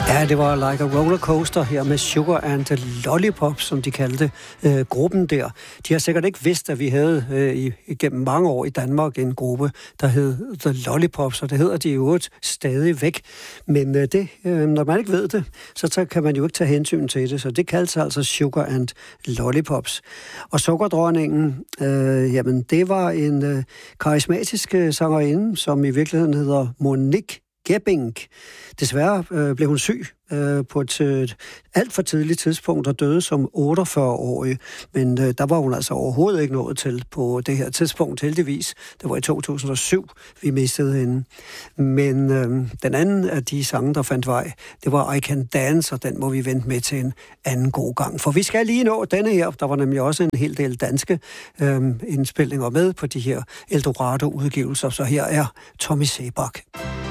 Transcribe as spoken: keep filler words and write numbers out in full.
Ja, det var Like a Roller Coaster her med Sugar and Lollipop, som de kaldte øh, gruppen der. De har sikkert ikke vidst, at vi havde øh, igennem mange år i Danmark en gruppe, der hed The Lollipops, og det hedder de jo stadig væk. Men øh, det, øh, når man ikke ved det, så kan man jo ikke tage hensyn til det, så det kaldes altså Sugar and Lollipops. Og Sukkerdronningen, øh, jamen det var en øh, karismatisk øh, sangerinde, som i virkeligheden hedder Monique Gebbing. Desværre øh, blev hun syg øh, på et øh, alt for tidligt tidspunkt og døde som otteogfyrre-årig. Men øh, der var hun altså overhovedet ikke nået til på det her tidspunkt, heldigvis. Det var i to tusind og syv, vi mistede hende. Men øh, den anden af de sange, der fandt vej, det var I Can Dance, og den må vi vente med til en anden god gang. For vi skal lige nå denne her. Der var nemlig også en hel del danske øh, indspilninger med på de her Eldorado-udgivelser. Så her er Tommy Seebach.